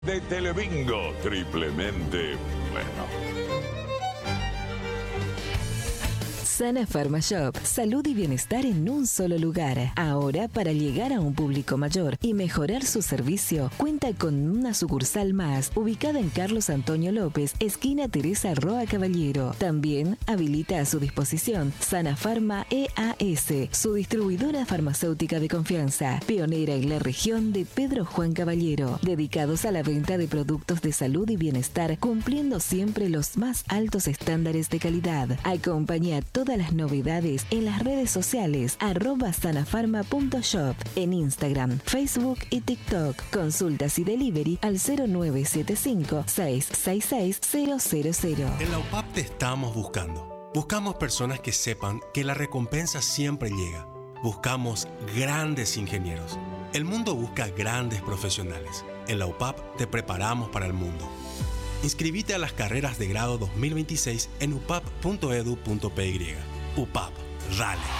De Telebingo, triplemente bueno. Sana Pharma Shop, salud y bienestar en un solo lugar. Ahora, para llegar a un público mayor y mejorar su servicio, cuenta con una sucursal más, ubicada en Carlos Antonio López, esquina Teresa Roa Caballero. También habilita a su disposición Sana Pharma EAS, su distribuidora farmacéutica de confianza, pionera en la región de Pedro Juan Caballero, dedicados a la venta de productos de salud y bienestar, cumpliendo siempre los más altos estándares de calidad. Acompaña todas las novedades en las redes sociales @sanafarma.shop, en Instagram, Facebook y TikTok. Consultas y delivery al 0975-666-000. En la UPAP te estamos buscando. Buscamos personas que sepan que la recompensa siempre llega. Buscamos grandes ingenieros. El mundo busca grandes profesionales. En la UPAP te preparamos para el mundo. Inscribite a las carreras de grado 2026 en upap.edu.py. UPAP, dale.